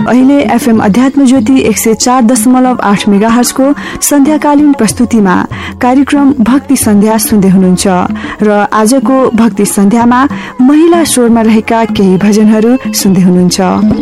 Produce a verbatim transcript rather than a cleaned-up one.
अहिले एफएम अध्यात्म ज्योति एक सय चार दशमलव आठ मेगाहर्जको सन्ध्याकालीन प्रस्तुतिमा कार्यक्रम भक्ति सन्ध्या सुन्दै हुनुहुन्छ र आजको भक्ति सन्ध्यामा महिला स्वरमा रहेका केही भजनहरू सुन्दै हुनुहुन्छ।